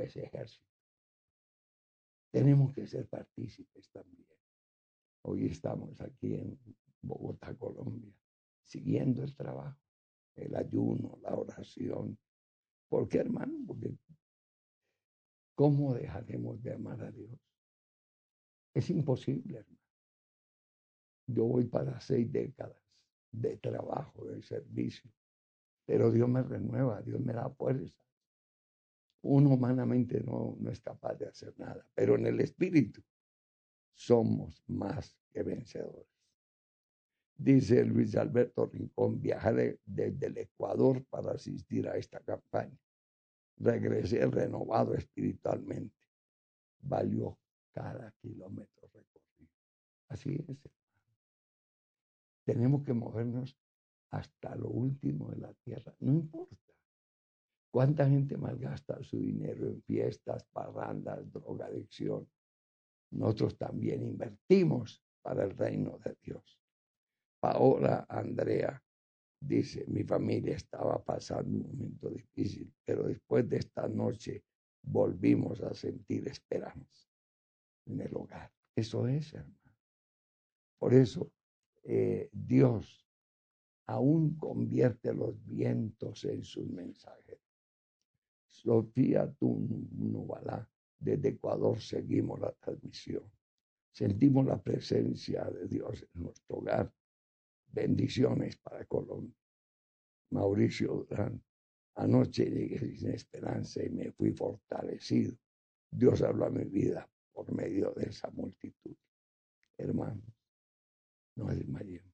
ese ejército. Tenemos que ser partícipes también. Hoy estamos aquí en Bogotá, Colombia, siguiendo el trabajo, el ayuno, la oración. ¿Por qué, hermano? Porque ¿cómo dejaremos de amar a Dios? Es imposible, hermano. Yo voy para 6 décadas de trabajo, de servicio, pero Dios me renueva, Dios me da fuerza. Uno humanamente no es capaz de hacer nada, pero en el Espíritu somos más que vencedores. Dice Luis Alberto Rincón, viajaré desde el Ecuador para asistir a esta campaña. Regresé renovado espiritualmente. Valió cada kilómetro recorrido. Así es. Tenemos que movernos hasta lo último de la tierra. No importa cuánta gente malgasta su dinero en fiestas, parrandas, drogadicción. Nosotros también invertimos para el reino de Dios. Paola Andrea dice, mi familia estaba pasando un momento difícil, pero después de esta noche volvimos a sentir esperanza en el hogar. Eso es, hermano. Por eso Dios aún convierte los vientos en sus mensajeros. Sofía Tunubalá, desde Ecuador seguimos la transmisión. Sentimos la presencia de Dios en nuestro hogar. Bendiciones para Colombia. Mauricio Durán, anoche llegué sin esperanza y me fui fortalecido. Dios habló a mi vida por medio de esa multitud. Hermanos, no desmayemos.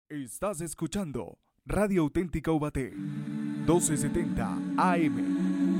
Estás escuchando Radio Auténtica Ubaté, 1270 AM.